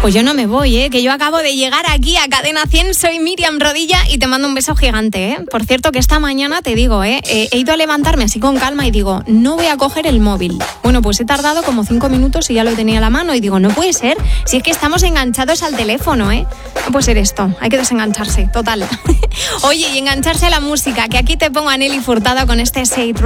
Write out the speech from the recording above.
Pues yo no me voy, que yo acabo de llegar aquí a Cadena 100, soy Miriam Rodilla y te mando un beso gigante, Por cierto, que esta mañana te digo, he ido a levantarme así con calma y digo, no voy a coger el móvil. Bueno, pues he tardado como 5 minutos y ya lo tenía a la mano y digo, no puede ser, si es que estamos enganchados al teléfono, No puede ser esto, hay que desengancharse, total. Oye, y engancharse a la música, que aquí te pongo a Nelly Furtado con este Say It